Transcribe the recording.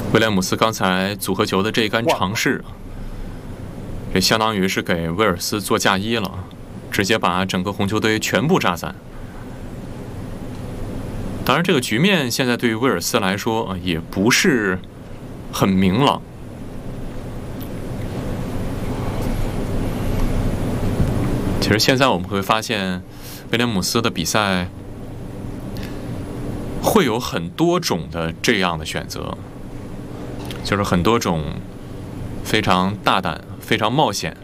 威廉姆斯刚才组合球的这一杆尝试，这相当于是给威尔斯做嫁衣了，直接把整个红球队全部炸散。当然，这个局面现在对于威尔斯来说也不是很明朗。其实现在我们会发现，威廉姆斯的比赛会有很多种的这样的选择，就是很多种非常大胆、非常冒险